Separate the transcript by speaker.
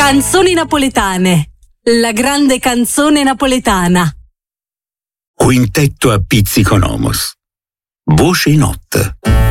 Speaker 1: Canzoni napoletane. La grande canzone napoletana.
Speaker 2: Quintetto a Pizziconomos. Voce in Ott.